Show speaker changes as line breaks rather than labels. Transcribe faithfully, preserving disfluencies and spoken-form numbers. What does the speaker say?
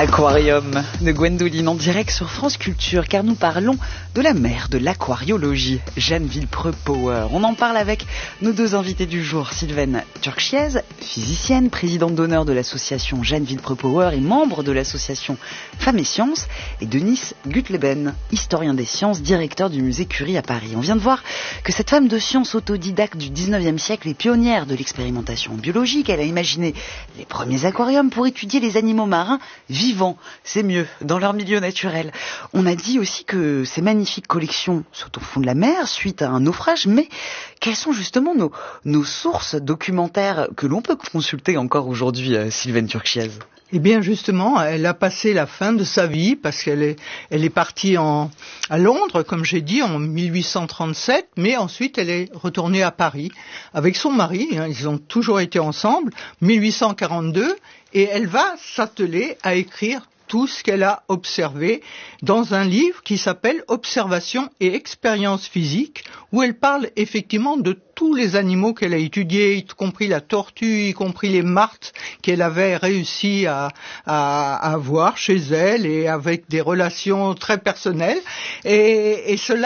Aquarium de Gwendoline en direct sur France Culture, car nous parlons de la mère de l'aquariologie, Jeanne Villepreux-Power. On en parle avec nos deux invités du jour, Sylvaine Turchiez, physicienne, présidente d'honneur de l'association Jeanne Villepreux-Power et membre de l'association Femmes et Sciences, et Denis Gutleben, historien des sciences, directeur du musée Curie à Paris. On vient de voir que cette femme de science autodidacte du dix-neuvième siècle est pionnière de l'expérimentation biologique. Elle a imaginé les premiers aquariums pour étudier les animaux marins vivants, c'est mieux, dans leur milieu naturel. On a dit aussi que ces magnifiques collections sont au fond de la mer suite à un naufrage, mais quelles sont justement nos, nos sources documentaires que l'on peut consulter encore aujourd'hui, euh, Sylvaine Turchiez ?
Eh bien justement, elle a passé la fin de sa vie parce qu'elle est, elle est partie en, à Londres, comme j'ai dit, en mille huit cent trente-sept, mais ensuite elle est retournée à Paris avec son mari, hein, ils ont toujours été ensemble, mille huit cent quarante-deux, et elle va s'atteler à écrire tout ce qu'elle a observé dans un livre qui s'appelle « Observation et expérience physique » où elle parle effectivement de tous les animaux qu'elle a étudiés, y compris la tortue, y compris les martres qu'elle avait réussi à, à, à voir chez elle et avec des relations très personnelles. Et, et cela